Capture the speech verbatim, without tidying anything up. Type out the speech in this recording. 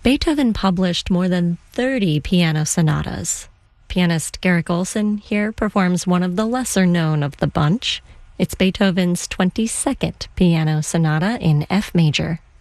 Beethoven published more than thirty piano sonatas. Pianist Garrick Olson here performs one of the lesser known of the bunch. It's Beethoven's twenty-second piano sonata in F major.